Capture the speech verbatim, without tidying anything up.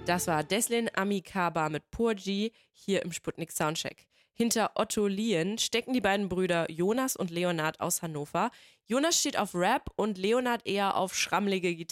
Das war Deslin Amikaba mit Purji hier im Sputnik Soundcheck. Hinter Otto Lien stecken die beiden Brüder Jonas und Leonard aus Hannover. Jonas steht auf Rap und Leonard eher auf schrammelige Gitarre.